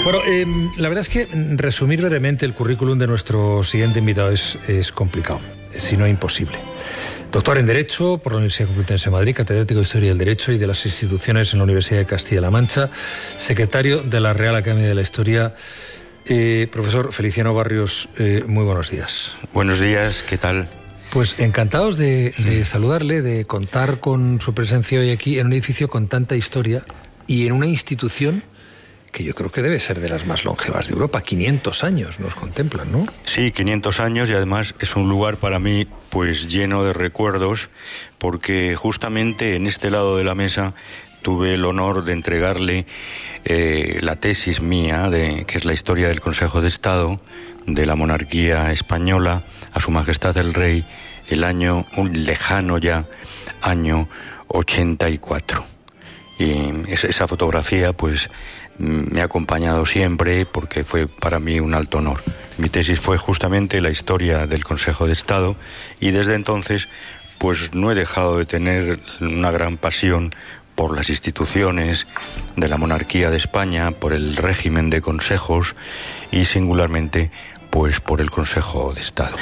Bueno, la verdad es que resumir brevemente el currículum de nuestro siguiente invitado es complicado, si no imposible. Doctor en Derecho por la Universidad Complutense de Madrid, catedrático de Historia del Derecho y de las Instituciones en la Universidad de Castilla-La Mancha, secretario de la Real Academia de la Historia. Profesor Feliciano Barrios, muy buenos días. Buenos días, ¿qué tal? Pues encantados de saludarle, de contar con su presencia hoy aquí en un edificio con tanta historia y en una institución que yo creo que debe ser de las más longevas de Europa. 500 años nos contemplan, ¿no? Sí, 500 años, y además es un lugar para mí pues lleno de recuerdos, porque justamente en este lado de la mesa tuve el honor de entregarle la tesis mía, que es la historia del Consejo de Estado de la monarquía española, a Su Majestad el Rey, un lejano ya año 84. Y esa fotografía pues me ha acompañado siempre porque fue para mí un alto honor. Mi tesis fue justamente la historia del Consejo de Estado, y desde entonces pues no he dejado de tener una gran pasión por las instituciones de la monarquía de España, por el régimen de consejos y singularmente pues por el Consejo de Estado.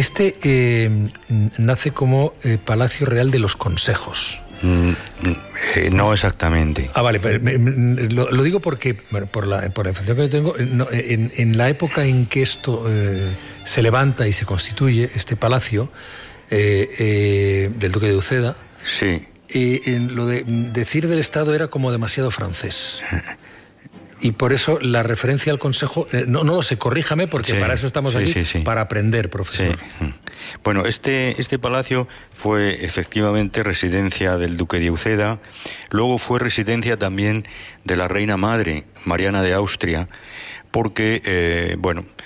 Nace como Palacio Real de los Consejos. No exactamente. Vale, pero lo digo porque, bueno, por la información que yo tengo, en la época en que esto se levanta y se constituye, este palacio del Duque de Uceda, sí. Lo de decir del Estado era como demasiado francés. Y por eso la referencia al Consejo, no lo sé, corríjame, porque para eso estamos aquí, para aprender, profesor. Sí. Bueno, este palacio fue efectivamente residencia del Duque de Uceda, luego fue residencia también de la Reina Madre, Mariana de Austria, porque,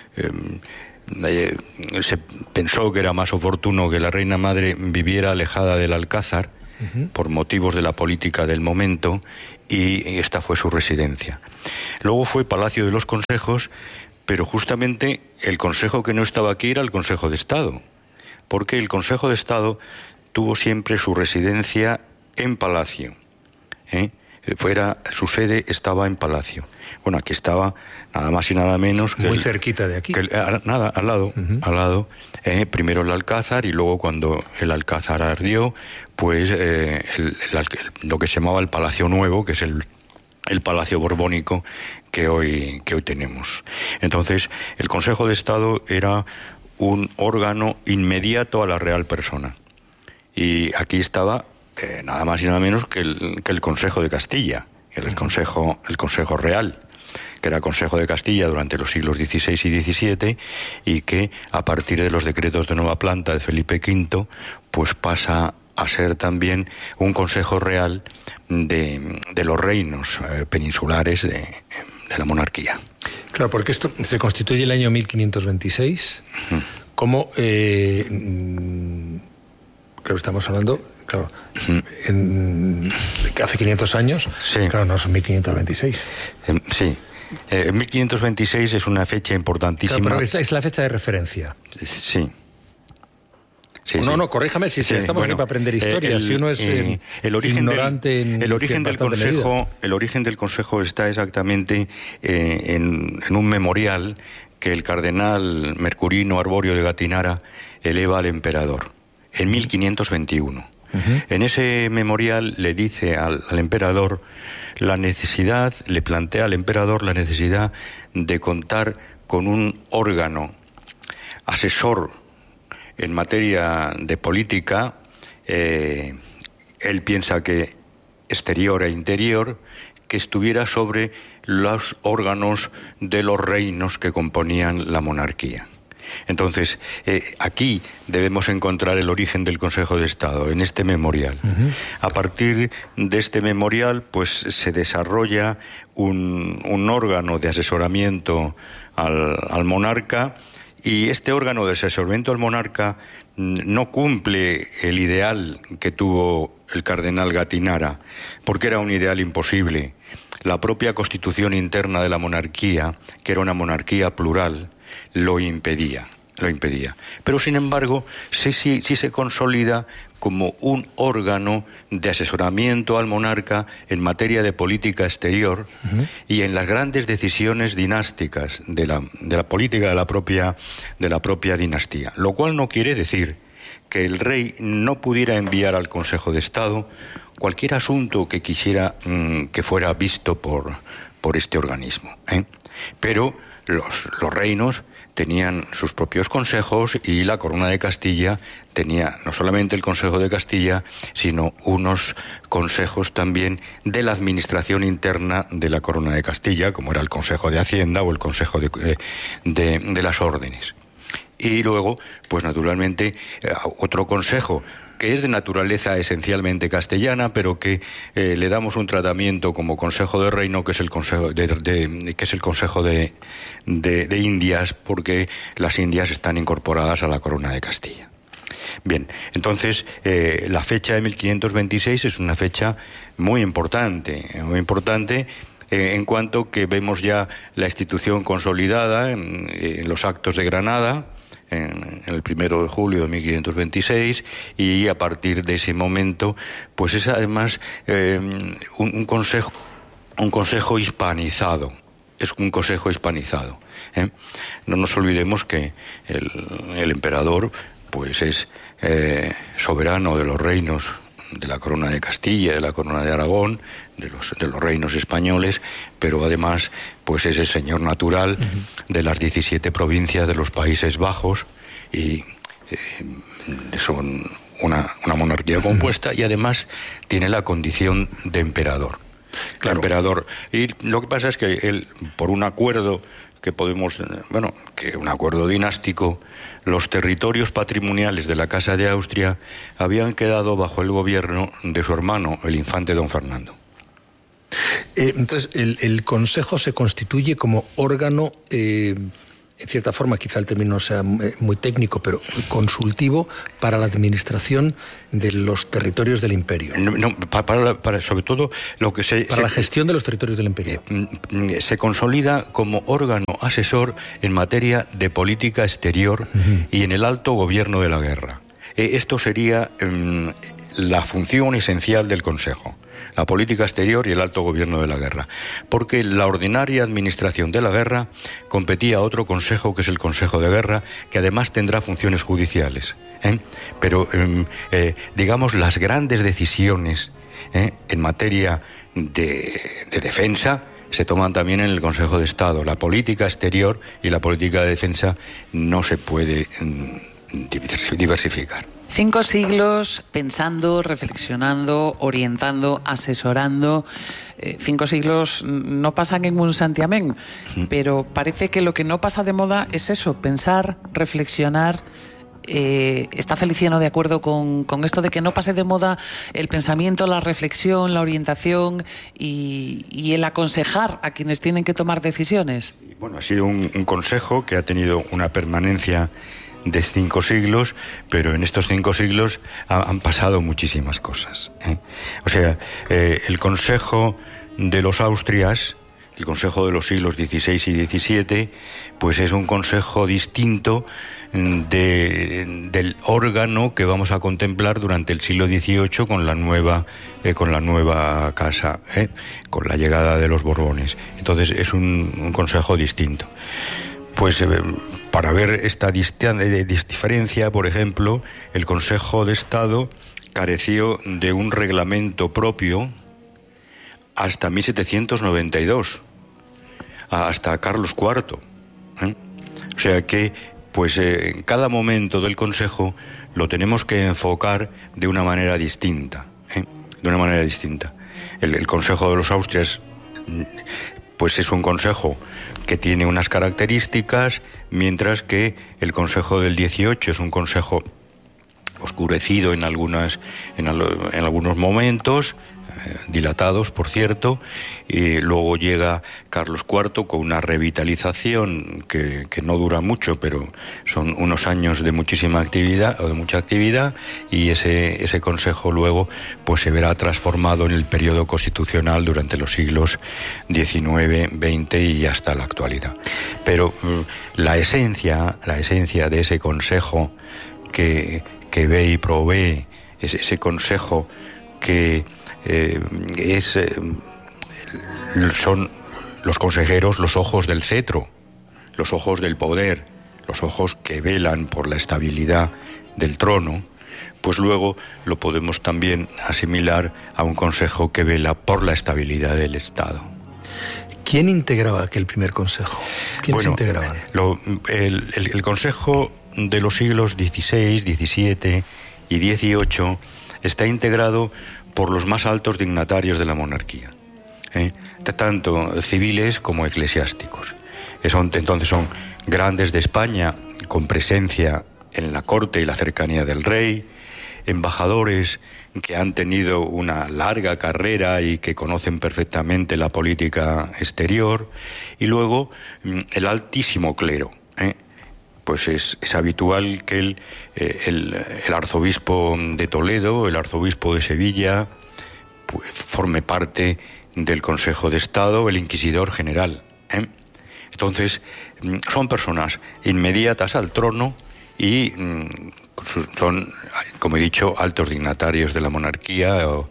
se pensó que era más oportuno que la Reina Madre viviera alejada del Alcázar, por motivos de la política del momento, y esta fue su residencia. Luego fue Palacio de los Consejos, pero justamente el consejo que no estaba aquí era el Consejo de Estado, porque el Consejo de Estado tuvo siempre su residencia en Palacio. Su sede estaba en Palacio. Bueno, aquí estaba nada más y nada menos que... Muy cerquita de aquí. Al lado. Primero el Alcázar, y luego cuando el Alcázar ardió, pues lo que se llamaba el Palacio Nuevo, que es el Palacio Borbónico que hoy tenemos. Entonces, el Consejo de Estado era un órgano inmediato a la real persona. Y aquí estaba nada más y nada menos que el Consejo de Castilla, el Consejo Real, que era Consejo de Castilla durante los siglos XVI y XVII, y que a partir de los decretos de nueva planta de Felipe V, pues pasa a ser también un Consejo Real de los reinos peninsulares de la monarquía. Claro, porque esto se constituye el año 1526, como... Claro, estamos hablando, hace 500 años, sí. Claro, no son 1526. Sí. 1526 es una fecha importantísima. Claro, pero es la fecha de referencia. Sí. No, corríjame si estamos aquí para aprender historia. Si uno es ignorante el origen del Consejo está exactamente en un memorial que el cardenal Mercurino Arborio de Gatinara eleva al emperador en 1521. En ese memorial le dice al emperador le plantea al emperador la necesidad de contar con un órgano asesor en materia de política. Él piensa que exterior e interior, que estuviera sobre los órganos de los reinos que componían la monarquía. Entonces, aquí debemos encontrar el origen del Consejo de Estado, en este memorial. A partir de este memorial, pues se desarrolla un órgano de asesoramiento al monarca, y este órgano de asesoramiento al monarca no cumple el ideal que tuvo el cardenal Gatinara, porque era un ideal imposible. La propia constitución interna de la monarquía, que era una monarquía plural, lo impedía. lo impedía. Pero, sin embargo, sí se consolida como un órgano de asesoramiento al monarca en materia de política exterior y en las grandes decisiones dinásticas de la política de la propia dinastía. Lo cual no quiere decir que el rey no pudiera enviar al Consejo de Estado cualquier asunto que quisiera que fuera visto por este organismo, ¿eh? Pero los reinos tenían sus propios consejos y la Corona de Castilla tenía no solamente el Consejo de Castilla, sino unos consejos también de la administración interna de la Corona de Castilla, como era el Consejo de Hacienda o el Consejo de las Órdenes. Y luego, pues naturalmente, otro consejo que es de naturaleza esencialmente castellana, pero que le damos un tratamiento como Consejo de Reino, que es el Consejo de Indias, porque las Indias están incorporadas a la Corona de Castilla. Bien, entonces la fecha de 1526 es una fecha muy importante en cuanto que vemos ya la institución consolidada en los actos de Granada, en el 1 de julio de 1526, y a partir de ese momento, pues es además un consejo hispanizado. Es un consejo hispanizado, ¿eh? No nos olvidemos que el emperador, pues es soberano de los reinos de la Corona de Castilla, de la Corona de Aragón, de los reinos españoles, pero además pues es el señor natural de las 17 provincias de los Países Bajos, y son una monarquía compuesta, y además tiene la condición de emperador. Claro. Emperador. Y lo que pasa es que él, por un acuerdo que un acuerdo dinástico, los territorios patrimoniales de la Casa de Austria habían quedado bajo el gobierno de su hermano, el infante don Fernando. Entonces, el Consejo se constituye como órgano, en cierta forma, quizá el término no sea muy técnico, pero consultivo para la administración de los territorios del imperio. Para sobre todo lo que para la gestión de los territorios del imperio. Se consolida como órgano asesor en materia de política exterior y en el alto gobierno de la guerra. Esto sería la función esencial del Consejo: la política exterior y el alto gobierno de la guerra, porque la ordinaria administración de la guerra competía a otro consejo, que es el Consejo de Guerra, que además tendrá funciones judiciales, ¿eh? Pero digamos, las grandes decisiones en materia de defensa se toman también en el Consejo de Estado. La política exterior y la política de defensa no se puede diversificar. 5 siglos pensando, reflexionando, orientando, asesorando. 5 siglos no pasan en un santiamén, pero parece que lo que no pasa de moda es eso: pensar, reflexionar. ¿Está Feliciano de acuerdo con esto de que no pase de moda el pensamiento, la reflexión, la orientación y el aconsejar a quienes tienen que tomar decisiones? Bueno, ha sido un consejo que ha tenido una permanencia de 5 siglos, pero en estos 5 siglos han pasado muchísimas cosas, ¿eh? O sea, el Consejo de los Austrias, el Consejo de los siglos XVI y XVII, pues es un consejo distinto del órgano que vamos a contemplar durante el siglo XVIII con la nueva casa, con la llegada de los Borbones. Entonces es un consejo distinto. Pues para ver esta diferencia, por ejemplo, el Consejo de Estado careció de un reglamento propio hasta 1792, hasta Carlos IV. O sea que, pues en cada momento del Consejo lo tenemos que enfocar de una manera distinta, de una manera distinta. El Consejo de los Austrias, pues es un consejo que tiene unas características, mientras que el Consejo del XVIII es un consejo oscurecido en algunos momentos, dilatados, por cierto, y luego llega Carlos IV con una revitalización que no dura mucho, pero son unos años de muchísima actividad, o de mucha actividad, y ese consejo luego pues se verá transformado en el periodo constitucional durante los siglos XIX, XX y hasta la actualidad. Pero la esencia de ese consejo que ve y provee, ese consejo que son los consejeros los ojos del cetro, los ojos del poder, los ojos que velan por la estabilidad del trono, pues luego lo podemos también asimilar a un consejo que vela por la estabilidad del Estado. ¿Quién integraba aquel primer consejo? ¿Quiénes integraban? El consejo de los siglos XVI, XVII y XVIII está integrado por los más altos dignatarios de la monarquía, tanto civiles como eclesiásticos. Entonces son grandes de España con presencia en la corte y la cercanía del rey, embajadores que han tenido una larga carrera y que conocen perfectamente la política exterior, y luego el altísimo clero. Pues es habitual que el arzobispo de Toledo, el arzobispo de Sevilla, pues forme parte del Consejo de Estado, el inquisidor general. Entonces, son personas inmediatas al trono y son, como he dicho, altos dignatarios de la monarquía o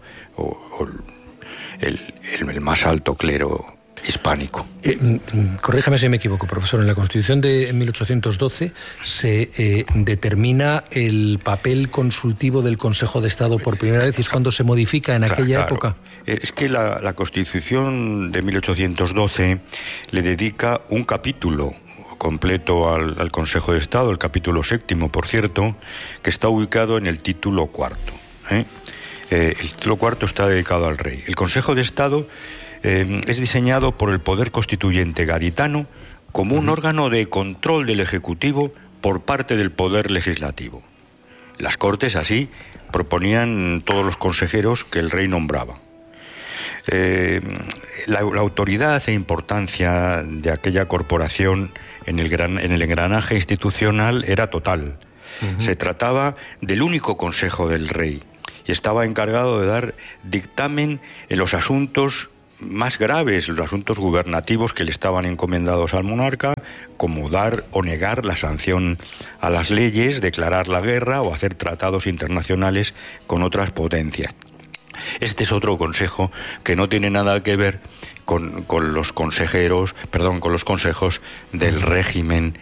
el más alto clero hispánico. Corríjame si me equivoco, profesor. En la Constitución de 1812 se determina el papel consultivo del Consejo de Estado por primera vez, y es cuando se modifica en aquella época. Es que la Constitución de 1812 le dedica un capítulo completo al Consejo de Estado, el capítulo 7, por cierto, que está ubicado en el título 4. El título 4 está dedicado al rey. El Consejo de Estado es diseñado por el Poder Constituyente gaditano como un órgano de control del Ejecutivo por parte del Poder Legislativo. Las Cortes, así, proponían todos los consejeros que el rey nombraba. La autoridad e importancia de aquella corporación en el engranaje institucional era total. Se trataba del único consejo del rey y estaba encargado de dar dictamen en los asuntos más graves, los asuntos gubernativos que le estaban encomendados al monarca, como dar o negar la sanción a las leyes, declarar la guerra o hacer tratados internacionales con otras potencias. Este es otro consejo que no tiene nada que ver con los consejos del régimen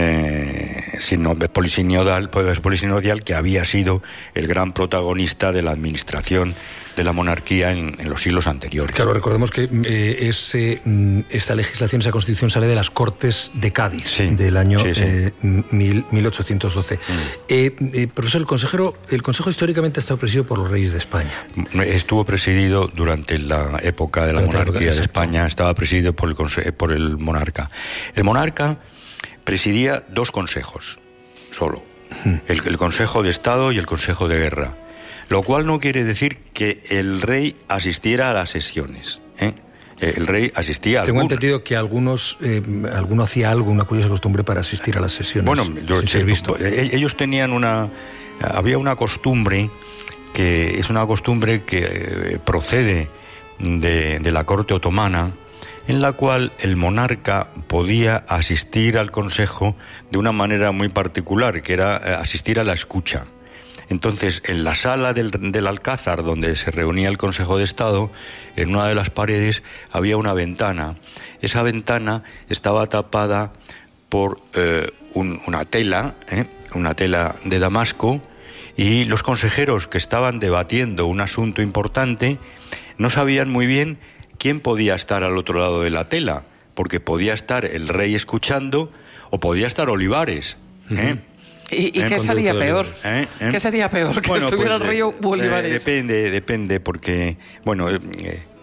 polisinodial, que había sido el gran protagonista de la administración de la monarquía en los siglos anteriores. Claro, recordemos que esta legislación, esa constitución sale de las Cortes de Cádiz, del año 1812. Profesor, el Consejo históricamente ha estado presidido por los reyes de España. Estuvo presidido durante la época de la monarquía de España, estaba presidido por el monarca. El monarca presidía dos consejos solo, el Consejo de Estado y el Consejo de Guerra, lo cual no quiere decir que el rey asistiera a las sesiones. El rey asistía a Tengo entendido que alguno hacía una curiosa costumbre para asistir a las sesiones. Bueno, he visto. Ellos tenían había una costumbre que es una costumbre que procede de la corte otomana, en la cual el monarca podía asistir al consejo de una manera muy particular, que era asistir a la escucha. Entonces, en la sala del Alcázar, donde se reunía el Consejo de Estado, en una de las paredes había una ventana. Esa ventana estaba tapada por una tela de damasco, y los consejeros que estaban debatiendo un asunto importante no sabían muy bien quién podía estar al otro lado de la tela, porque podía estar el rey escuchando o podía estar Olivares. ¿Y qué sería peor? ¿Qué sería peor? ¿Que estuviera el rey o Olivares? Depende, porque, bueno,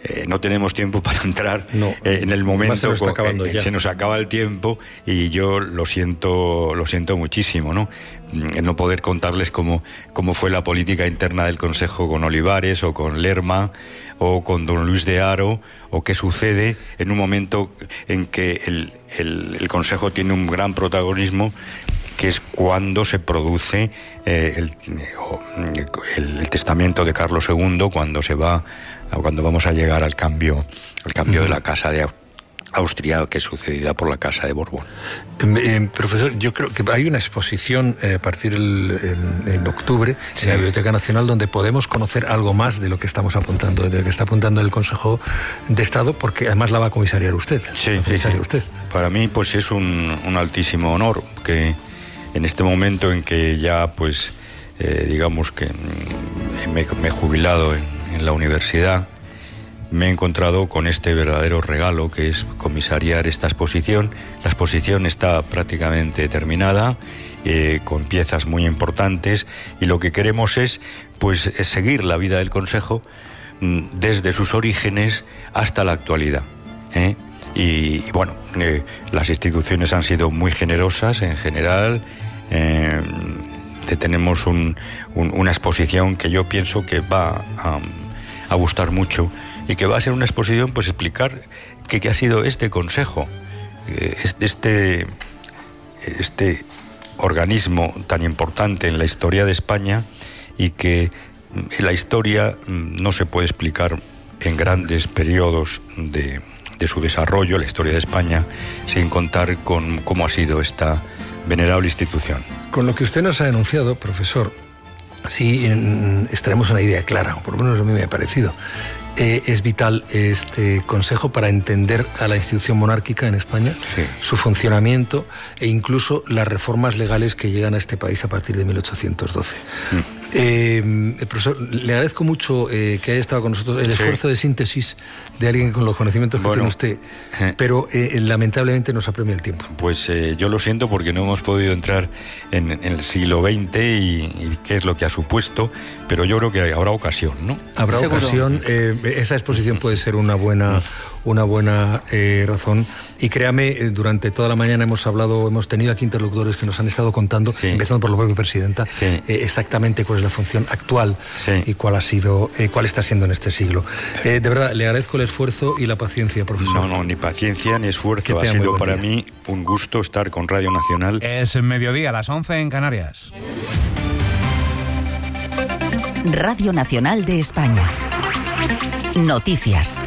no tenemos tiempo para entrar en el momento. Se nos acaba el tiempo y yo lo siento muchísimo, ¿no? El no poder contarles cómo fue la política interna del Consejo con Olivares o con Lerma o con don Luis de Haro, o qué sucede en un momento en que el Consejo tiene un gran protagonismo, que es cuando se produce el testamento de Carlos II, cuando vamos a llegar al cambio de la Casa de Austria, que es sucedida por la Casa de Borbón. Profesor, yo creo que hay una exposición a partir en octubre en la Biblioteca Nacional, donde podemos conocer algo más de lo que estamos apuntando, de lo que está apuntando el Consejo de Estado, porque además la va a comisariar usted. Sí. Usted. Para mí, pues es un altísimo honor que en este momento en que ya, pues, digamos que me he jubilado en la universidad, me he encontrado con este verdadero regalo, que es comisariar esta exposición. La exposición está prácticamente terminada, con piezas muy importantes, y lo que queremos es seguir la vida del Consejo desde sus orígenes hasta la actualidad. Y bueno, las instituciones han sido muy generosas en general. Tenemos una exposición que yo pienso que va a gustar mucho, y que va a ser una exposición, pues, explicar qué ha sido este Consejo, este organismo tan importante en la historia de España, y que la historia no se puede explicar en grandes periodos de su desarrollo, la historia de España, sin contar con cómo ha sido esta venerable institución. Con lo que usted nos ha enunciado, profesor, sí extraemos una idea clara, o por lo menos a mí me ha parecido. Es vital este Consejo para entender a la institución monárquica en España, su funcionamiento e incluso las reformas legales que llegan a este país a partir de 1812. Profesor, le agradezco mucho que haya estado con nosotros, el esfuerzo de síntesis de alguien con los conocimientos que tiene usted, pero lamentablemente nos apremia el tiempo. Pues yo lo siento, porque no hemos podido entrar en el siglo XX y qué es lo que ha supuesto, pero yo creo que habrá ocasión, ¿no? Habrá ocasión. Esa exposición puede ser una buena razón, y créame, durante toda la mañana hemos tenido aquí interlocutores que nos han estado contando, empezando por la propia presidenta, exactamente cuál es la función actual y cuál está siendo en este siglo. De verdad, le agradezco el esfuerzo y la paciencia, profesor. No, ni paciencia ni esfuerzo. Ha sido para mí un gusto estar con Radio Nacional. Es mediodía, a las 11 en Canarias. Radio Nacional de España. Noticias.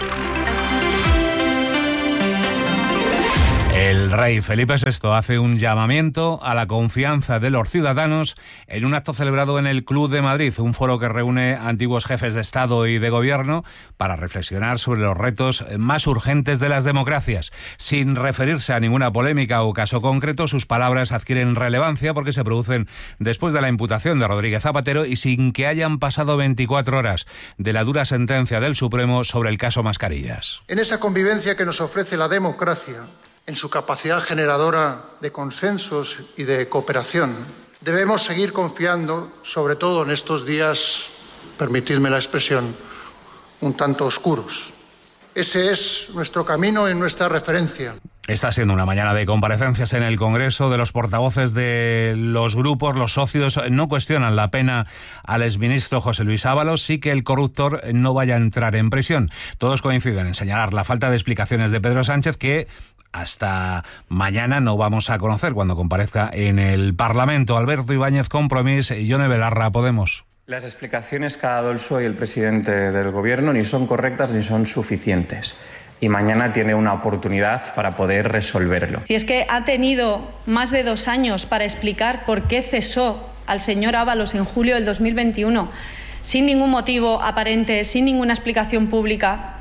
El rey Felipe VI hace un llamamiento a la confianza de los ciudadanos en un acto celebrado en el Club de Madrid, un foro que reúne antiguos jefes de Estado y de Gobierno para reflexionar sobre los retos más urgentes de las democracias. Sin referirse a ninguna polémica o caso concreto, sus palabras adquieren relevancia porque se producen después de la imputación de Rodríguez Zapatero y sin que hayan pasado 24 horas de la dura sentencia del Supremo sobre el caso Mascarillas. En esa convivencia que nos ofrece la democracia, en su capacidad generadora de consensos y de cooperación, debemos seguir confiando, sobre todo en estos días, permitidme la expresión, un tanto oscuros. Ese es nuestro camino y nuestra referencia. Está siendo una mañana de comparecencias en el Congreso de los portavoces de los grupos. Los socios no cuestionan la pena al exministro José Luis Ábalos, sí que el corruptor no vaya a entrar en prisión. Todos coinciden en señalar la falta de explicaciones de Pedro Sánchez, que hasta mañana no vamos a conocer cuando comparezca en el Parlamento. Alberto Ibáñez, Compromís, y Yone Belarra, Podemos. Las explicaciones que ha dado el PSOE y el presidente del Gobierno ni son correctas ni son suficientes. Y mañana tiene una oportunidad para poder resolverlo. Si es que ha tenido más de 2 años para explicar por qué cesó al señor Ábalos en julio del 2021, sin ningún motivo aparente, sin ninguna explicación pública,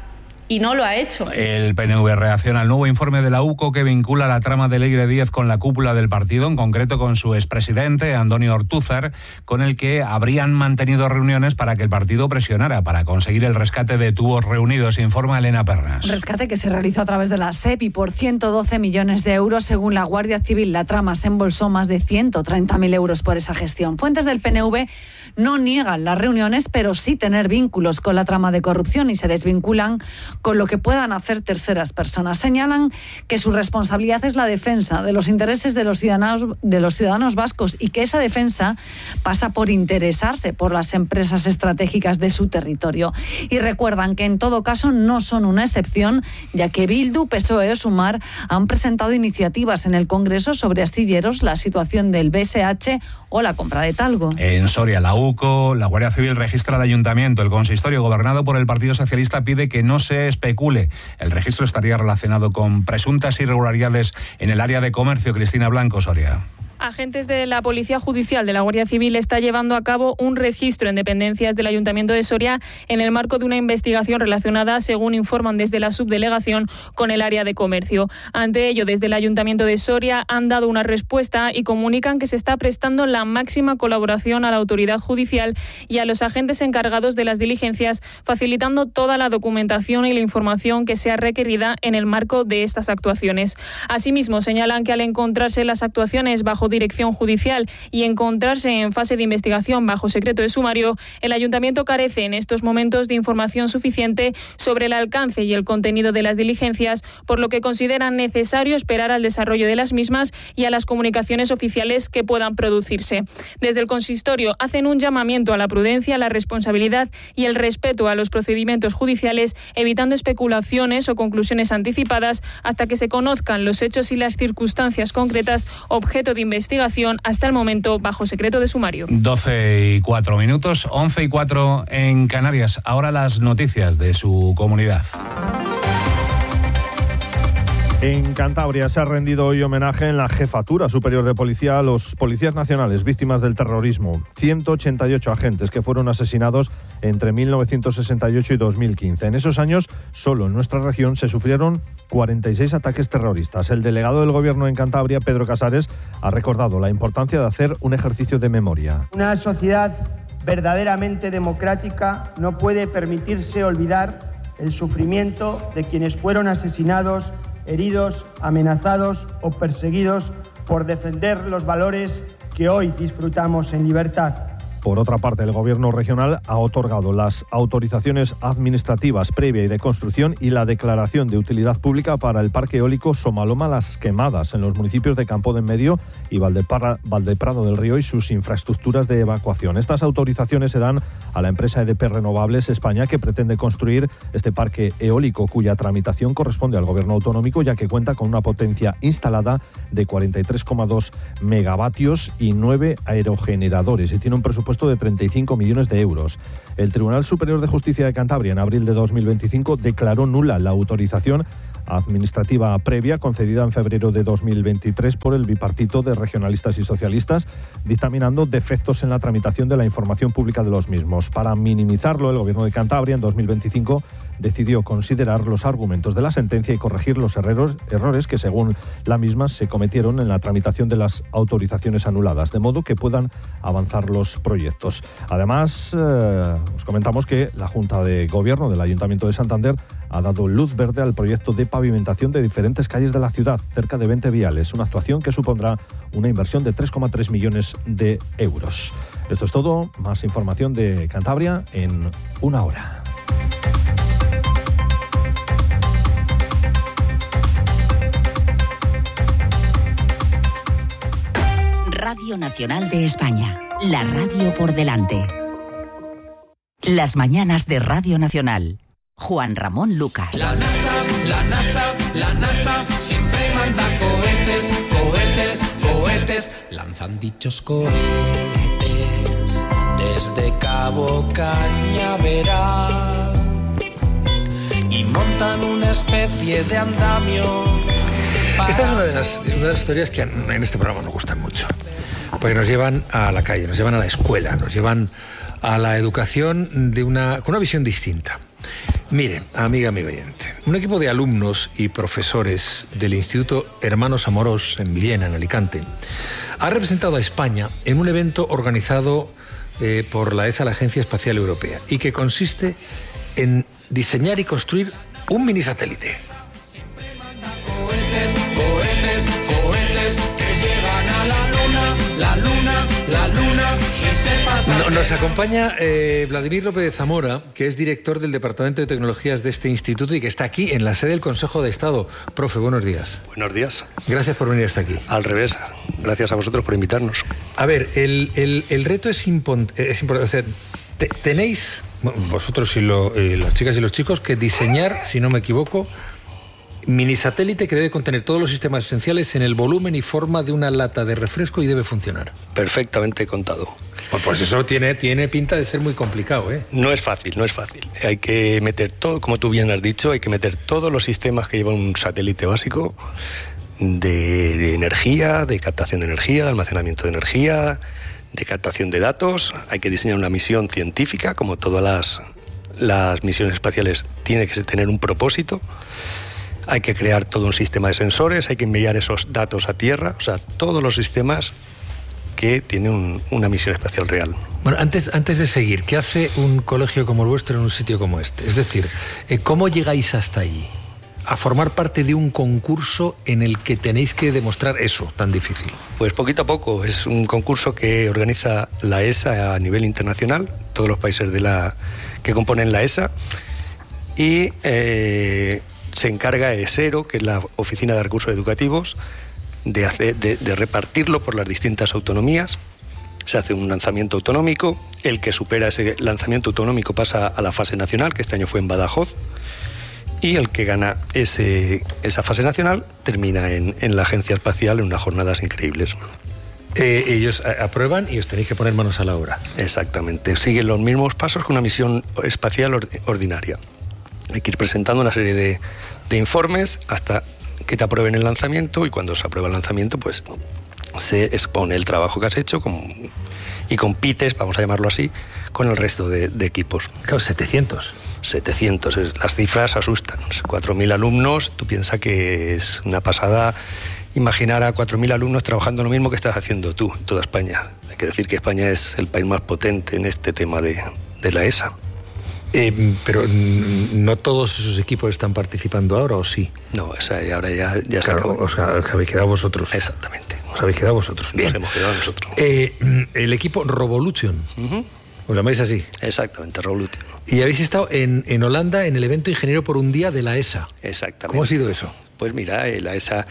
y no lo ha hecho. El PNV reacciona al nuevo informe de la UCO que vincula la trama de Leire Díez con la cúpula del partido, en concreto con su expresidente, Antonio Ortúzar, con el que habrían mantenido reuniones para que el partido presionara para conseguir el rescate de tubos reunidos, informa Elena Pernas. Rescate que se realizó a través de la SEP y por 112 millones de euros, según la Guardia Civil. La trama se embolsó más de 130.000 euros por esa gestión. Fuentes del PNV no niegan las reuniones, pero sí tener vínculos con la trama de corrupción y se desvinculan con lo que puedan hacer terceras personas. Señalan que su responsabilidad es la defensa de los intereses de los ciudadanos vascos y que esa defensa pasa por interesarse por las empresas estratégicas de su territorio. Y recuerdan que en todo caso no son una excepción, ya que Bildu, PSOE o Sumar han presentado iniciativas en el Congreso sobre astilleros, la situación del BSH o la compra de talgo. En Soria, la UCO, la Guardia Civil registra el ayuntamiento. El consistorio gobernado por el Partido Socialista pide que no se especule. El registro estaría relacionado con presuntas irregularidades en el área de comercio. Cristina Blanco, Soria. Agentes de la Policía Judicial de la Guardia Civil está llevando a cabo un registro en dependencias del Ayuntamiento de Soria en el marco de una investigación relacionada, según informan desde la subdelegación, con el área de comercio. Ante ello, desde el Ayuntamiento de Soria han dado una respuesta y comunican que se está prestando la máxima colaboración a la autoridad judicial y a los agentes encargados de las diligencias, facilitando toda la documentación y la información que sea requerida en el marco de estas actuaciones. Asimismo, señalan que al encontrarse las actuaciones bajo dirección judicial y encontrarse en fase de investigación bajo secreto de sumario, el Ayuntamiento carece en estos momentos de información suficiente sobre el alcance y el contenido de las diligencias, por lo que consideran necesario esperar al desarrollo de las mismas y a las comunicaciones oficiales que puedan producirse. Desde el consistorio hacen un llamamiento a la prudencia, la responsabilidad y el respeto a los procedimientos judiciales, evitando especulaciones o conclusiones anticipadas hasta que se conozcan los hechos y las circunstancias concretas objeto de investigación, hasta el momento bajo secreto de sumario. 12:04, 11:04 en Canarias. Ahora las noticias de su comunidad. En Cantabria se ha rendido hoy homenaje en la Jefatura Superior de Policía a los policías nacionales víctimas del terrorismo. 188 agentes que fueron asesinados entre 1968 y 2015. En esos años, solo en nuestra región se sufrieron 46 ataques terroristas. El delegado del Gobierno en Cantabria, Pedro Casares, ha recordado la importancia de hacer un ejercicio de memoria. Una sociedad verdaderamente democrática no puede permitirse olvidar el sufrimiento de quienes fueron asesinados, heridos, amenazados o perseguidos por defender los valores que hoy disfrutamos en libertad. Por otra parte, el Gobierno regional ha otorgado las autorizaciones administrativas previa y de construcción y la declaración de utilidad pública para el parque eólico Somaloma Las Quemadas en los municipios de Campo de Enmedio y Valdeprado del Río y sus infraestructuras de evacuación. Estas autorizaciones se dan a la empresa EDP Renovables España, que pretende construir este parque eólico, cuya tramitación corresponde al Gobierno autonómico, ya que cuenta con una potencia instalada de 43,2 megavatios y 9 aerogeneradores y tiene un presupuesto de 35 millones de euros. El Tribunal Superior de Justicia de Cantabria, en abril de 2025, declaró nula la autorización administrativa previa concedida en febrero de 2023 por el bipartito de regionalistas y socialistas, dictaminando defectos en la tramitación de la información pública de los mismos. Para minimizarlo, el Gobierno de Cantabria en 2025 decidió considerar los argumentos de la sentencia y corregir los errores que, según la misma, se cometieron en la tramitación de las autorizaciones anuladas, de modo que puedan avanzar los proyectos. Además, os comentamos que la Junta de Gobierno del Ayuntamiento de Santander ha dado luz verde al proyecto de pavimentación de diferentes calles de la ciudad, cerca de 20 viales, una actuación que supondrá una inversión de 3,3 millones de euros. Esto es todo, más información de Cantabria en una hora. Radio Nacional de España, la radio por delante. Las mañanas de Radio Nacional. Juan Ramón Lucas. La NASA siempre manda cohetes, cohetes, cohetes. Lanzan dichos cohetes desde Cabo Cañaveral y montan una especie de andamio. Esta es una de las historias que en este programa nos gustan mucho, porque nos llevan a la calle, nos llevan a la escuela, nos llevan a la educación con una visión distinta. Mire, amiga, amigo oyente, un equipo de alumnos y profesores del Instituto Hermanos Amorós en Villena, en Alicante, ha representado a España en un evento organizado por la ESA, la Agencia Espacial Europea, y que consiste en diseñar y construir un mini satélite. La luna, que se pasa. Nos acompaña Vladimir López de Zamora, que es director del Departamento de Tecnologías de este instituto y que está aquí en la sede del Consejo de Estado. Profe, buenos días. Buenos días. Gracias por venir hasta aquí. Al revés, gracias a vosotros por invitarnos. A ver, el reto es importante. O sea, tenéis, vosotros y las chicas y los chicos, que diseñar, si no me equivoco, mini satélite que debe contener todos los sistemas esenciales en el volumen y forma de una lata de refresco y debe funcionar. Perfectamente contado. Pues eso tiene pinta de ser muy complicado, ¿eh? No es fácil. Hay que meter todo, como tú bien has dicho, hay que meter todos los sistemas que lleva un satélite básico de energía, de captación de energía, de almacenamiento de energía, de captación de datos. Hay que diseñar una misión científica, como todas las misiones espaciales, tiene que tener un propósito. Hay que crear todo un sistema de sensores, hay que enviar esos datos a Tierra, o sea, todos los sistemas que tienen una misión espacial real. Bueno, antes de seguir, ¿qué hace un colegio como el vuestro en un sitio como este? Es decir, ¿cómo llegáis hasta allí? A formar parte de un concurso en el que tenéis que demostrar eso tan difícil. Pues poquito a poco. Es un concurso que organiza la ESA a nivel internacional, todos los países que componen la ESA, y se encarga ESERO, que es la Oficina de Recursos Educativos, de repartirlo por las distintas autonomías. Se hace un lanzamiento autonómico, el que supera ese lanzamiento autonómico pasa a la fase nacional, que este año fue en Badajoz, y el que gana esa fase nacional termina en la Agencia Espacial en unas jornadas increíbles. Ellos aprueban y os tenéis que poner manos a la obra. Exactamente, siguen los mismos pasos que una misión espacial ordinaria. Hay que ir presentando una serie de informes hasta que te aprueben el lanzamiento, y cuando se aprueba el lanzamiento, pues se expone el trabajo que has hecho y compites, vamos a llamarlo así, con el resto de equipos. Claro, 700. 700, las cifras asustan. 4.000 alumnos, tú piensas que es una pasada imaginar a 4.000 alumnos trabajando lo mismo que estás haciendo tú en toda España. Hay que decir que España es el país más potente en este tema de la ESA. Pero no todos esos equipos están participando ahora, ¿o sí? No, ahora ya se acabó. Os habéis quedado vosotros. Exactamente. Os habéis quedado vosotros. Bien. Nos hemos quedado nosotros. El equipo Revolution. ¿Os llamáis así? Exactamente, Revolution. Y habéis estado en Holanda en el evento Ingeniero por un Día de la ESA. Exactamente. ¿Cómo ha sido eso? Pues mira, la ESA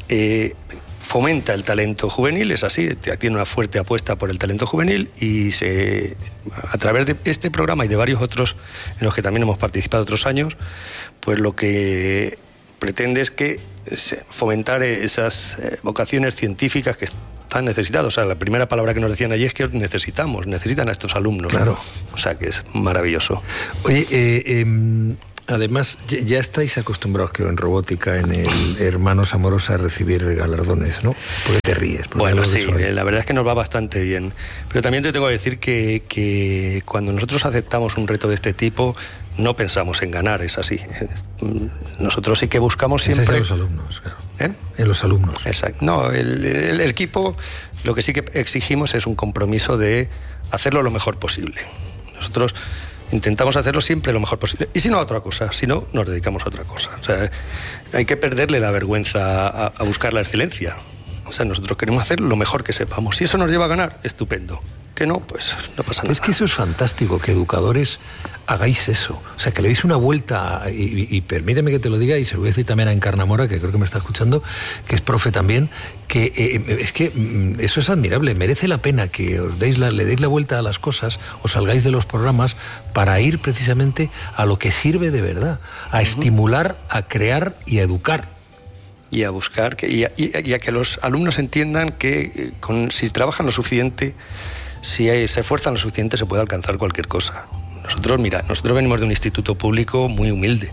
fomenta el talento juvenil, es así, tiene una fuerte apuesta por el talento juvenil, y a través de este programa y de varios otros en los que también hemos participado otros años, pues lo que pretende es que fomentar esas vocaciones científicas que están necesitadas. O sea, la primera palabra que nos decían allí es que necesitan a estos alumnos. Claro. O sea, que es maravilloso. Oye, además, ya estáis acostumbrados, creo, en robótica, en el Hermanos Amorós, a recibir galardones, ¿no? Porque te ríes. Bueno, sí, la verdad es que nos va bastante bien. Pero también te tengo que decir que cuando nosotros aceptamos un reto de este tipo, no pensamos en ganar, es así. Nosotros sí que buscamos siempre... En los alumnos, claro. En los alumnos. Exacto. No, el equipo, lo que sí que exigimos es un compromiso de hacerlo lo mejor posible. Nosotros intentamos hacerlo siempre lo mejor posible. Y si no, a otra cosa. Si no, nos dedicamos a otra cosa. O sea, hay que perderle la vergüenza a buscar la excelencia. O sea, nosotros queremos hacer lo mejor que sepamos. Si eso nos lleva a ganar, estupendo. Que no, pues no pasa nada. Es que eso es fantástico, que educadores hagáis eso. O sea, que le deis una vuelta, y permíteme que te lo diga, y se lo voy a decir también a Encarnamora, que creo que me está escuchando, que es profe también, que es que eso es admirable. Merece la pena que le deis la vuelta a las cosas, os salgáis de los programas para ir precisamente a lo que sirve de verdad, a estimular, a crear y a educar. Y a buscar, y a que los alumnos entiendan que si trabajan lo suficiente, si se esfuerzan lo suficiente, se puede alcanzar cualquier cosa. Nosotros venimos de un instituto público muy humilde,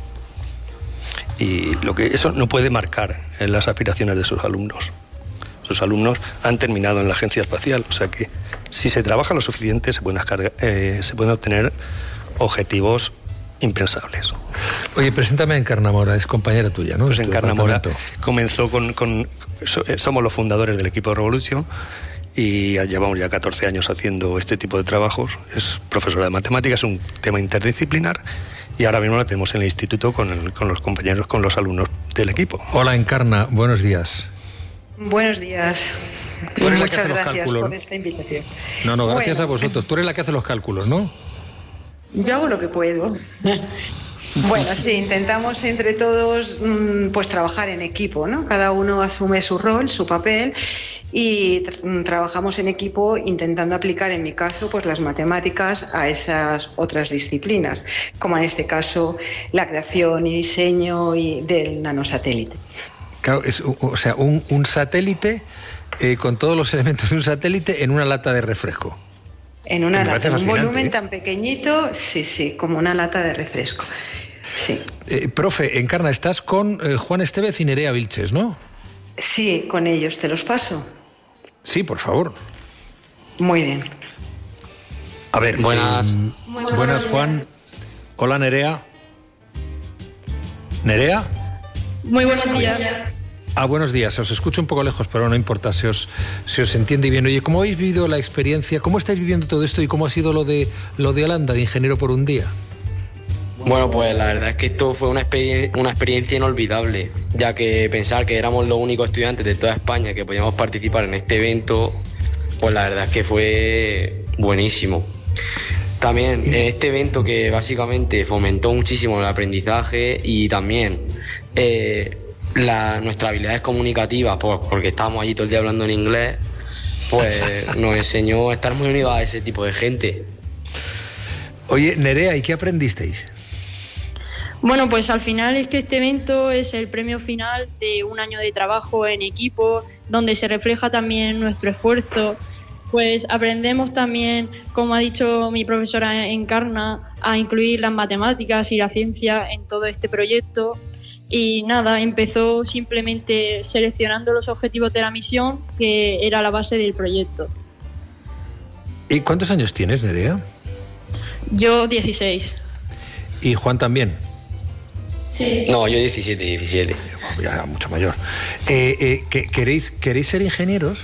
y eso no puede marcar en las aspiraciones de sus alumnos. Sus alumnos han terminado en la Agencia Espacial, o sea que si se trabaja lo suficiente se pueden obtener objetivos impensables. Oye, preséntame a Encarna Mora, es compañera tuya, ¿no? Pues Encarna Mora comenzó somos los fundadores del equipo de Revolution y llevamos ya 14 años haciendo este tipo de trabajos. Es profesora de matemáticas, es un tema interdisciplinar y ahora mismo la tenemos en el instituto con los compañeros, con los alumnos del equipo. Hola Encarna, buenos días. Buenos días. Y muchas gracias por esta invitación. No, gracias a vosotros. Tú eres la que hace los cálculos, ¿no? Yo hago lo que puedo. Bueno, sí, intentamos entre todos pues trabajar en equipo, ¿no? Cada uno asume su rol, su papel y trabajamos en equipo intentando aplicar, en mi caso, pues las matemáticas a esas otras disciplinas, como en este caso la creación y diseño del nanosatélite. Claro, un satélite con todos los elementos de un satélite en una lata de refresco. En una lata, en un volumen tan pequeñito, sí, como una lata de refresco. Sí. Profe, Encarna, estás con Juan Estevez y Nerea Vilches, ¿no? Sí, con ellos, ¿te los paso? Sí, por favor. Muy bien. A ver, buenas. Buenas, Juan. Hola, Nerea. ¿Nerea? Muy buenos días. Buenos días. Os escucho un poco lejos, pero no importa, se os entiende bien. Oye, ¿cómo habéis vivido la experiencia? ¿Cómo estáis viviendo todo esto y cómo ha sido lo de Holanda, de Ingeniero por un Día? Bueno, pues la verdad es que esto fue una experiencia inolvidable, ya que pensar que éramos los únicos estudiantes de toda España que podíamos participar en este evento, pues la verdad es que fue buenísimo. También en este evento que básicamente fomentó muchísimo el aprendizaje y también nuestras habilidades comunicativas, porque estábamos allí todo el día hablando en inglés, pues nos enseñó a estar muy unidos a ese tipo de gente. Oye, Nerea, ¿y qué aprendisteis? Bueno, pues al final es que este evento es el premio final de un año de trabajo en equipo, donde se refleja también nuestro esfuerzo. Pues aprendemos también, como ha dicho mi profesora Encarna, a incluir las matemáticas y la ciencia en todo este proyecto. Y nada, empezó simplemente seleccionando los objetivos de la misión, que era la base del proyecto. ¿Y cuántos años tienes, Nerea? Yo 16. ¿Y Juan también? Sí. No, yo 17. Ya, mucho mayor. ¿Queréis ser ingenieros?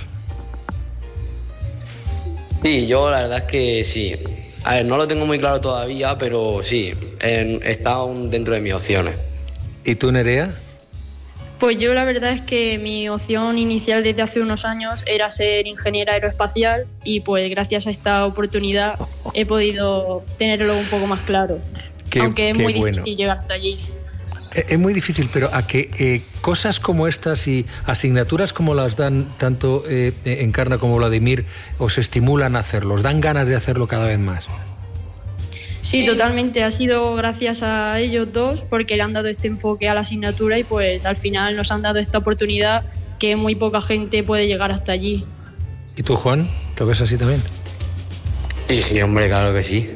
Sí, yo la verdad es que sí. A ver, no lo tengo muy claro todavía, pero sí, está aún dentro de mis opciones. ¿Y tú, Nerea? Pues yo la verdad es que mi opción inicial desde hace unos años era ser ingeniera aeroespacial y pues gracias a esta oportunidad he podido tenerlo un poco más claro. Aunque es muy difícil llegar hasta allí. Es muy difícil, pero a que cosas como estas y asignaturas como las dan tanto Encarna como Vladimir os estimulan a hacerlo, os dan ganas de hacerlo cada vez más. Sí, totalmente. Ha sido gracias a ellos dos porque le han dado este enfoque a la asignatura y pues al final nos han dado esta oportunidad que muy poca gente puede llegar hasta allí. ¿Y tú, Juan? ¿Lo ves así también? Sí, hombre, claro que sí.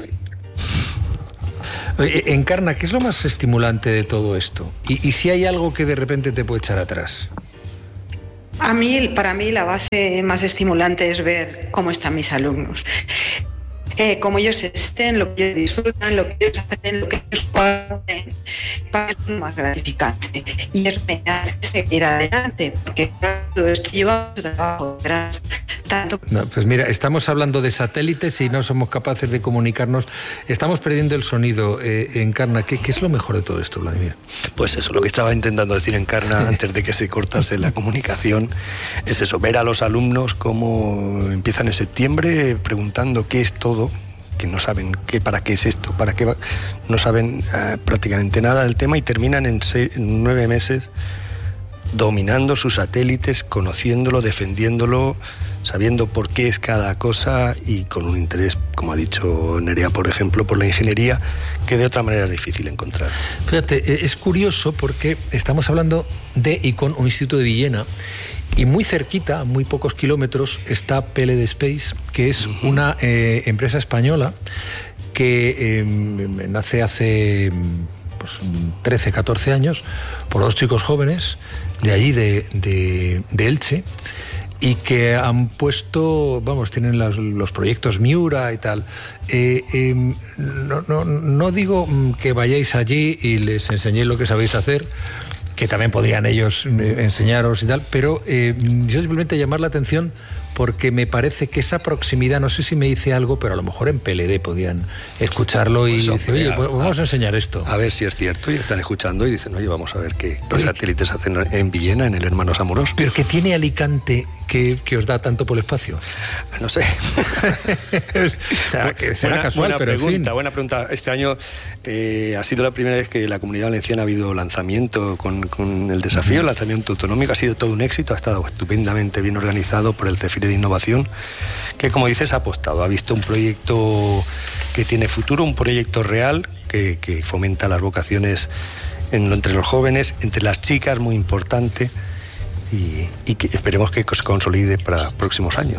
Encarna, ¿qué es lo más estimulante de todo esto? ¿Y si hay algo que de repente te puede echar atrás? Para mí la base más estimulante es ver cómo están mis alumnos. Cómo ellos estén, lo que ellos disfrutan, lo que ellos hacen, lo que ellos pueden, para es lo más gratificante. Y eso me hace seguir adelante, porque todo esto lleva su trabajo detrás. No, pues mira, estamos hablando de satélites y no somos capaces de comunicarnos. Estamos perdiendo el sonido. Encarna, ¿qué es lo mejor de todo esto, Vladimir? Pues eso, lo que estaba intentando decir Encarna antes de que se cortase la comunicación es eso, ver a los alumnos cómo empiezan en septiembre preguntando qué es todo, que no saben para qué es esto, para qué va, no saben prácticamente nada del tema y terminan en 9 meses dominando sus satélites, conociéndolo, defendiéndolo, sabiendo por qué es cada cosa y con un interés, como ha dicho Nerea, por ejemplo, por la ingeniería, que de otra manera es difícil encontrar. Fíjate, es curioso porque estamos hablando de y con un instituto de Villena y muy cerquita, a muy pocos kilómetros, está PLD Space, que es una empresa española que nace hace 13, 14 años por 2 chicos jóvenes de allí, de Elche, y que han puesto, tienen los proyectos Miura y tal. No digo que vayáis allí y les enseñéis lo que sabéis hacer, que también podrían ellos enseñaros y tal, pero yo simplemente llamar la atención porque me parece que esa proximidad, no sé si me dice algo, pero a lo mejor en PLD podían escucharlo y decir, oye, pues vamos a enseñar esto. A ver si es cierto, y están escuchando y dicen, oye, vamos a ver qué satélites hacen en Villena, en el Hermanos Amorós. ¿Pero qué tiene Alicante que os da tanto por el espacio? No sé. O sea, que será casual, pero en fin. Buena pregunta. Este año ha sido la primera vez que la Comunidad Valenciana ha habido lanzamiento con el desafío, el lanzamiento autonómico. Ha sido todo un éxito, ha estado estupendamente bien organizado por el CEFIRE de Innovación, que, como dices, ha apostado, ha visto un proyecto que tiene futuro, un proyecto real que fomenta las vocaciones entre los jóvenes, entre las chicas, muy importante, y que esperemos que se consolide para próximos años.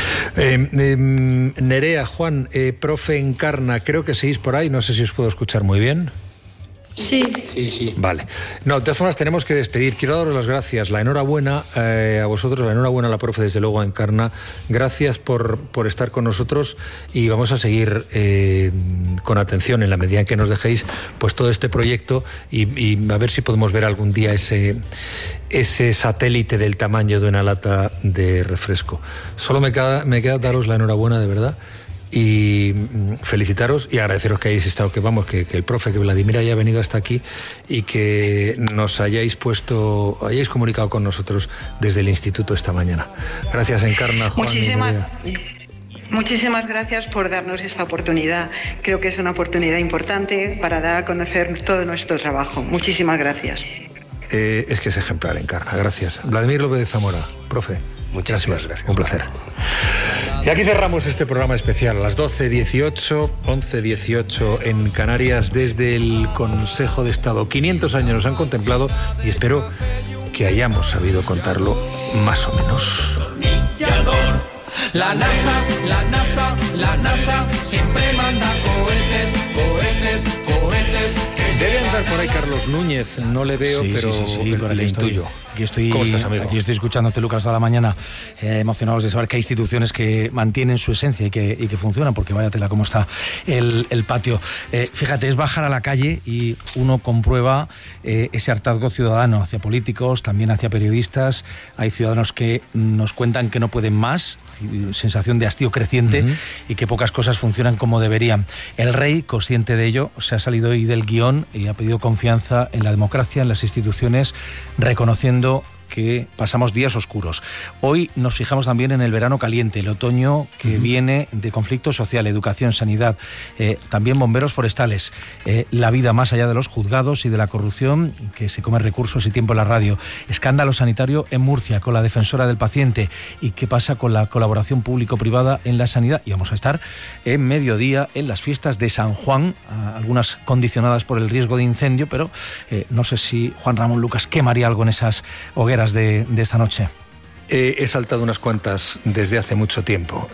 Nerea, Juan, profe Encarna, creo que seguís por ahí, no sé si os puedo escuchar muy bien. Sí. Vale. No, de todas formas tenemos que despedir. Quiero daros las gracias, la enhorabuena a vosotros, la enhorabuena a la profe, desde luego a Encarna. Gracias por estar con nosotros y vamos a seguir con atención en la medida en que nos dejéis pues todo este proyecto y a ver si podemos ver algún día ese satélite del tamaño de una lata de refresco. Solo me queda daros la enhorabuena, de verdad, y felicitaros y agradeceros que hayáis estado, que el profe, que Vladimir haya venido hasta aquí y que nos hayáis comunicado con nosotros desde el instituto esta mañana. Gracias, Encarna, Juan. Muchísimas gracias por darnos esta oportunidad. Creo que es una oportunidad importante para dar a conocer todo nuestro trabajo. Muchísimas gracias. Es que es ejemplar, Encarna. Gracias. Vladimir López de Zamora, profe. Muchísimas gracias. Un placer. Y aquí cerramos este programa especial a las 12:18, 11:18 en Canarias, desde el Consejo de Estado. 500 años nos han contemplado y espero que hayamos sabido contarlo más o menos. La NASA siempre manda cohetes. Debe andar por ahí Carlos Núñez, no le veo, pero le intuyo. ¿Cómo estás, amigo? Aquí estoy escuchándote, Lucas, toda la mañana, emocionados de saber que hay instituciones que mantienen su esencia y que funcionan, porque vaya tela cómo está el patio. Fíjate, es bajar a la calle y uno comprueba ese hartazgo ciudadano hacia políticos, también hacia periodistas. Hay ciudadanos que nos cuentan que no pueden más, sensación de hastío creciente, y que pocas cosas funcionan como deberían. El rey, consciente de ello, se ha salido hoy del guión y ha pedido confianza en la democracia, en las instituciones, reconociendo que pasamos días oscuros. Hoy nos fijamos también en el verano caliente, el otoño que viene de conflicto social, educación, sanidad, también bomberos forestales, la vida más allá de los juzgados y de la corrupción que se come recursos y tiempo en la radio, escándalo sanitario en Murcia con la defensora del paciente y qué pasa con la colaboración público-privada en la sanidad. Y vamos a estar en mediodía en las fiestas de San Juan, algunas condicionadas por el riesgo de incendio, pero no sé si Juan Ramón Lucas quemaría algo en esas hogueras de esta noche. He saltado unas cuantas desde hace mucho tiempo.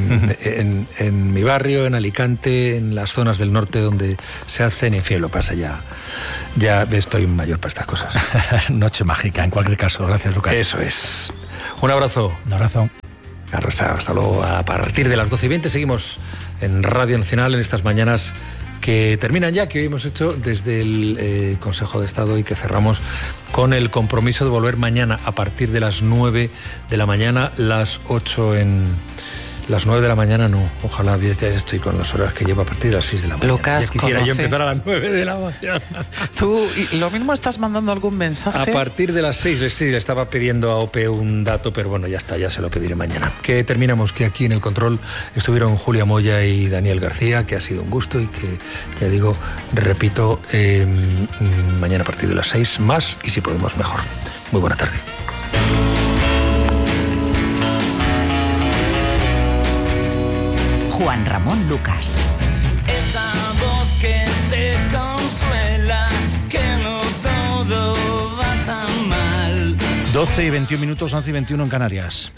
En mi barrio, en Alicante, en las zonas del norte donde se hacen, en fin, lo pasa ya estoy mayor para estas cosas. Noche mágica, en cualquier caso. Gracias, Lucas. Eso es. Un abrazo. Un abrazo. Hasta luego. A partir de las 12:20 seguimos en Radio Nacional en estas mañanas que terminan ya, que hoy hemos hecho desde el Consejo de Estado y que cerramos con el compromiso de volver mañana a partir de las 9 de la mañana, las 8 en... Las 9 de la mañana no, ojalá, ya estoy con las horas que llevo a partir de las 6 de la mañana. Lucas, ya quisiera yo empezar a las 9 de la mañana. Tú lo mismo estás mandando algún mensaje. A partir de las 6, sí, le estaba pidiendo a OPE un dato, pero bueno, ya está, ya se lo pediré mañana. Que terminamos, que aquí en el control estuvieron Julia Moya y Daniel García, que ha sido un gusto y que, ya digo, repito, mañana a partir de las 6 más y si podemos mejor. Muy buena tarde. Juan Ramón Lucas. Esa voz que te consuela, que no todo va tan mal. 12:21, 11:21 en Canarias.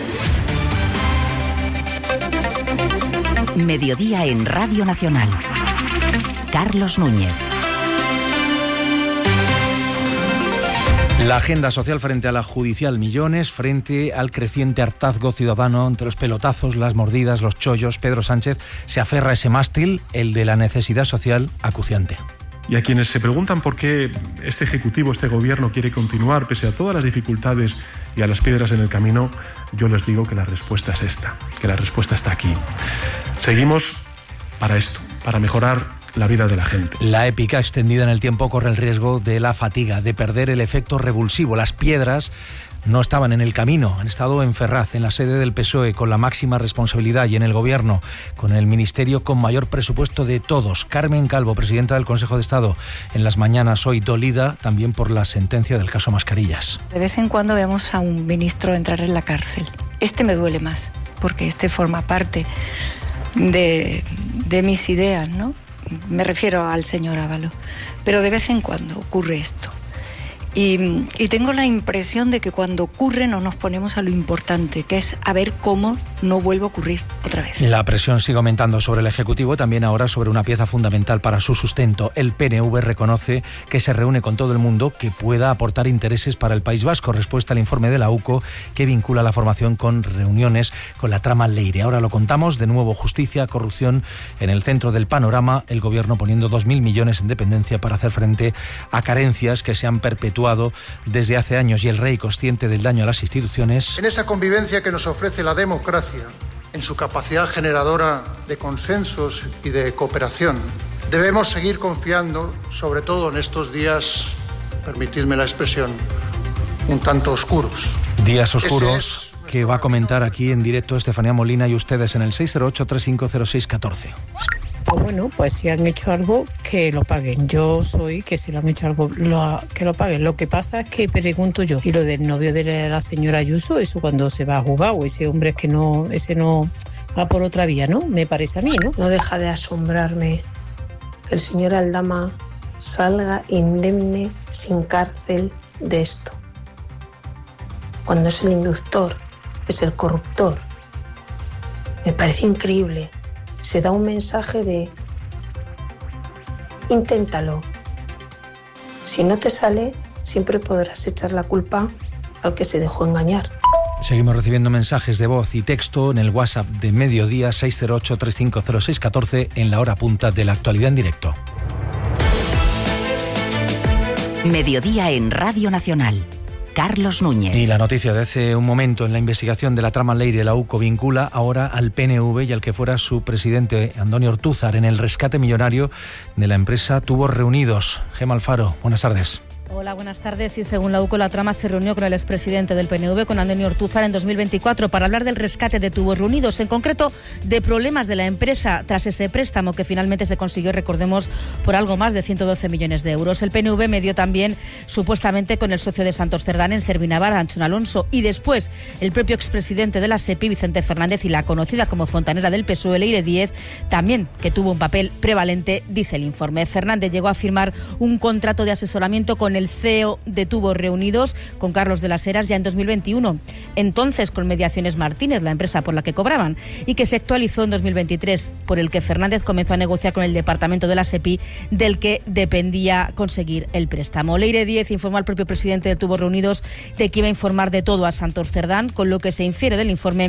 Mediodía en Radio Nacional. Carlos Núñez. La agenda social frente a la judicial, millones frente al creciente hartazgo ciudadano ante los pelotazos, las mordidas, los chollos. Pedro Sánchez se aferra a ese mástil, el de la necesidad social acuciante. Y a quienes se preguntan por qué este Ejecutivo, este Gobierno quiere continuar pese a todas las dificultades y a las piedras en el camino, yo les digo que la respuesta es esta, que la respuesta está aquí. Seguimos para esto, para mejorar la vida de la gente. La épica extendida en el tiempo corre el riesgo de la fatiga, de perder el efecto revulsivo. Las piedras no estaban en el camino, han estado en Ferraz, en la sede del PSOE, con la máxima responsabilidad, y en el Gobierno, con el ministerio con mayor presupuesto de todos. Carmen Calvo, presidenta del Consejo de Estado, en las mañanas hoy, dolida también por la sentencia del caso Mascarillas. De vez en cuando vemos a un ministro entrar en la cárcel. Este me duele más, porque este forma parte de mis ideas, ¿no? Me refiero al señor Ábalos, pero de vez en cuando ocurre esto. Y tengo la impresión de que cuando ocurre no nos ponemos a lo importante, que es a ver cómo no vuelve a ocurrir otra vez. La presión sigue aumentando sobre el Ejecutivo, también ahora sobre una pieza fundamental para su sustento. El PNV reconoce que se reúne con todo el mundo que pueda aportar intereses para el País Vasco. Respuesta al informe de la UCO que vincula la formación con reuniones con la trama Leire. Ahora lo contamos, de nuevo justicia, corrupción en el centro del panorama, el Gobierno poniendo 2.000 millones en dependencia para hacer frente a carencias que se han perpetuado desde hace años, y el rey, consciente del daño a las instituciones. En esa convivencia que nos ofrece la democracia, en su capacidad generadora de consensos y de cooperación, debemos seguir confiando, sobre todo en estos días, permitidme la expresión, un tanto oscuros. Días oscuros que va a comentar aquí en directo Estefanía Molina y ustedes en el 608-350614. Pues bueno, pues si han hecho algo, que lo paguen. Yo soy que si lo han hecho algo, que lo paguen. Lo que pasa es que pregunto yo, y lo del novio de la señora Ayuso, eso cuando se va a jugar, o ese hombre es que no, ese no va por otra vía, ¿no? Me parece a mí, ¿no? No deja de asombrarme que el señor Aldama salga indemne, sin cárcel, de esto. Cuando es el inductor, es el corruptor. Me parece increíble. Se da un mensaje de inténtalo. Si no te sale, siempre podrás echar la culpa al que se dejó engañar. Seguimos recibiendo mensajes de voz y texto en el WhatsApp de Mediodía 608-350614 en la hora punta de la actualidad en directo. Mediodía en Radio Nacional. Carlos Núñez. Y la noticia de hace un momento: en la investigación de la trama Leire, la UCO vincula ahora al PNV y al que fuera su presidente, Andoni Ortúzar, en el rescate millonario de la empresa Tubos Reunidos. Gemma Alfaro, buenas tardes. Hola, buenas tardes. Y según la UCO, la trama se reunió con el expresidente del PNV, con Andoni Ortúzar, en 2024 para hablar del rescate de Tubos Reunidos, en concreto de problemas de la empresa tras ese préstamo que finalmente se consiguió, recordemos, por algo más de 112 millones de euros. El PNV medió también supuestamente con el socio de Santos Cerdán en Servinavar, Anchón Alonso, y después el propio expresidente de la SEPI, Vicente Fernández, y la conocida como fontanera del PSOE, Leire Díez, también, que tuvo un papel prevalente, dice el informe. Fernández llegó a firmar un contrato de asesoramiento con el CEO de Tubos Reunidos, con Carlos de las Heras, ya en 2021, entonces con Mediaciones Martínez, la empresa por la que cobraban, y que se actualizó en 2023, por el que Fernández comenzó a negociar con el departamento de la SEPI, del que dependía conseguir el préstamo. Leire Díez informó al propio presidente de Tubos Reunidos de que iba a informar de todo a Santos Cerdán, con lo que se infiere del informe